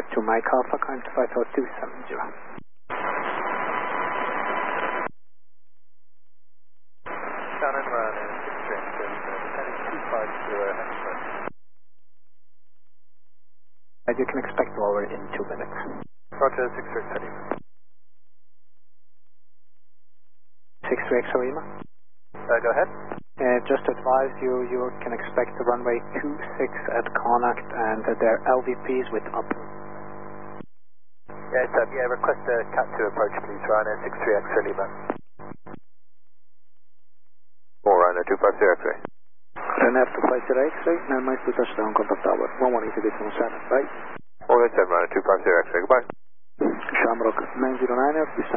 to Mike Alpha, current 54270. Down and run and 250, You can expect lower in 2 minutes. Roger, 63 Lima. 63X Lima. Go ahead. Just to advise you, you can expect the runway 26 at Connacht and their LVPs with up. Yes, request a Cat 2 approach please, Ryanair 63X Lima. More Ryanair 250 X-ray. Ryanair 250 X-ray, 9 miles to touchdown, contact tower, 118.7, bye. 487 Ryanair 250 X-ray, goodbye. Shamrock 909,